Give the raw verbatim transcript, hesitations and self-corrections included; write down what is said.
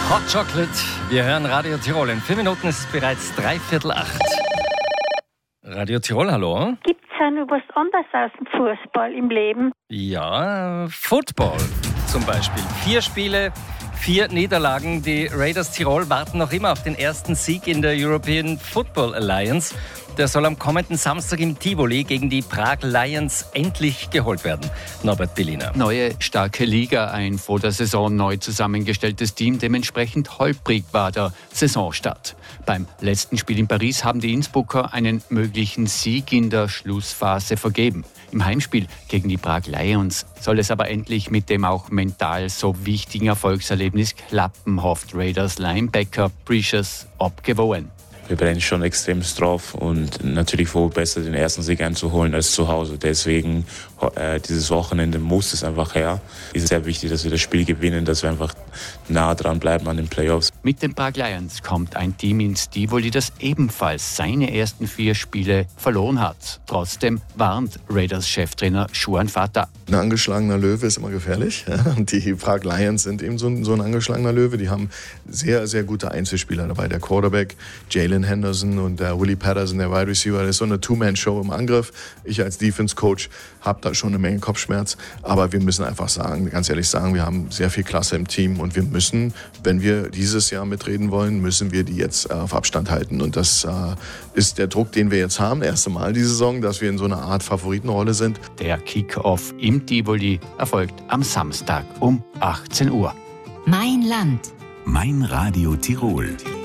Hot Chocolate. Wir hören Radio Tirol. In vier Minuten ist es bereits dreiviertel acht. Radio Tirol, hallo? Gibt es ja noch was anderes als dem Fußball im Leben? Ja, Football zum Beispiel. Vier Spiele, vier Niederlagen. Die Raiders Tirol warten noch immer auf den ersten Sieg in der European Football Alliance. Der soll am kommenden Samstag im Tivoli gegen die Prag Lions endlich geholt werden. Norbert Billiner. Neue, starke Liga, ein vor der Saison neu zusammengestelltes Team. Dementsprechend holprig war der Saisonstart. Beim letzten Spiel in Paris haben die Innsbrucker einen möglichen Sieg in der Schlussphase vergeben. Im Heimspiel gegen die Prag Lions soll es aber endlich mit dem auch mental so wichtigen Erfolgserlebnis klappen, hofft Raiders Linebacker Precious abgewogen. Wir brennen schon extrem drauf und natürlich wohl besser den ersten Sieg einzuholen als zu Hause. Deswegen äh, dieses Wochenende muss es einfach her. Es ist sehr wichtig, dass wir das Spiel gewinnen, dass wir einfach nah dran bleiben an den Playoffs. Mit den Prag Lions kommt ein Team ins Tivoli, das ebenfalls seine ersten vier Spiele verloren hat. Trotzdem warnt Raiders-Cheftrainer Schuan Fatah. Ein angeschlagener Löwe ist immer gefährlich. Die Prag Lions sind eben so ein, so ein angeschlagener Löwe. Die haben sehr, sehr gute Einzelspieler dabei. Der Quarterback, Jalen Henderson und der Willie Patterson, der Wide Receiver. Das ist so eine Two-Man-Show im Angriff. Ich als Defense-Coach habe da schon eine Menge Kopfschmerz. Aber wir müssen einfach sagen, ganz ehrlich sagen, wir haben sehr viel Klasse im Team. Und wir müssen, wenn wir dieses Jahr mitreden wollen, müssen wir die jetzt auf Abstand halten. Und das äh, ist der Druck, den wir jetzt haben. Das erste Mal diese Saison, dass wir in so einer Art Favoritenrolle sind. Der Kick-Off im Tivoli erfolgt am Samstag um achtzehn Uhr. Mein Land. Mein Radio Tirol.